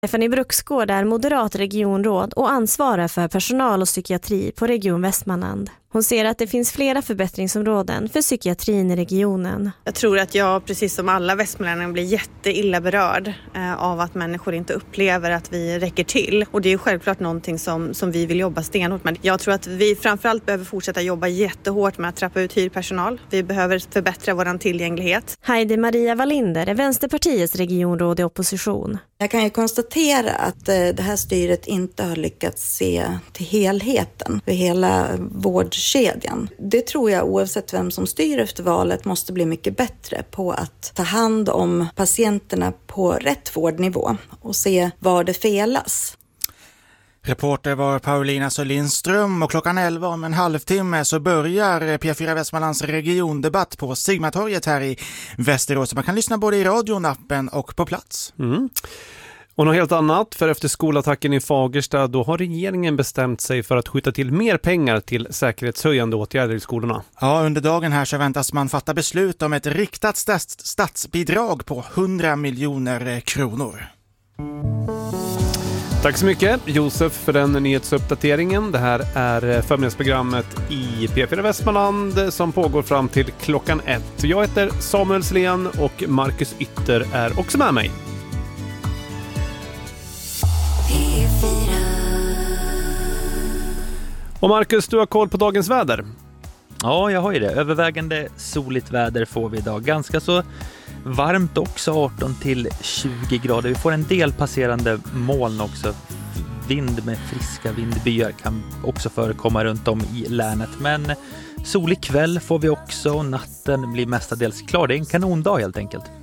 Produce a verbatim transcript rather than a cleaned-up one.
Stephanie Bruksgård är moderat regionråd och ansvarar för personal och psykiatri på Region Västmanland. Hon ser att det finns flera förbättringsområden för psykiatrin i regionen. Jag tror att jag, precis som alla västmanlänningar, blir jätteilla berörd eh, av att människor inte upplever att vi räcker till. Och det är ju självklart någonting som, som vi vill jobba stenhårt med. Jag tror att vi framförallt behöver fortsätta jobba jättehårt med att trappa ut hyrpersonal. Vi behöver förbättra vår tillgänglighet. Heidi Maria Wallinder är Vänsterpartiets regionråd i opposition. Jag kan ju konstatera att det här styret inte har lyckats se till helheten för hela vårdkedjan. Det tror jag, oavsett vem som styr efter valet, måste bli mycket bättre på att ta hand om patienterna på rätt vårdnivå och se var det felas. Reporter var Paulina Lindström och klockan elva om en halvtimme så börjar P fyra Västmanlands regiondebatt på Sigmatorget här i Västerås. Man kan lyssna både i radion, appen och på plats. Mm. Och något helt annat, för efter skolattacken i Fagersta då har regeringen bestämt sig för att skjuta till mer pengar till säkerhetshöjande åtgärder i skolorna. Ja, under dagen här så väntas man fatta beslut om ett riktat stats- statsbidrag på hundra miljoner kronor. Tack så mycket Josef för den nyhetsuppdateringen. Det här är förmiddagsprogrammet i P fyra Västmanland som pågår fram till klockan ett. Jag heter Samuel Slén och Marcus Ytter är också med mig. Och Marcus, du har koll på dagens väder. Ja, jag har ju det. Övervägande soligt väder får vi idag. Ganska så varmt också, arton till tjugo grader. Vi får en del passerande moln också. Vind med friska vindbyar kan också förekomma runt om i länet. Men solig kväll får vi också och natten blir mestadels klar. Det är en kanondag helt enkelt.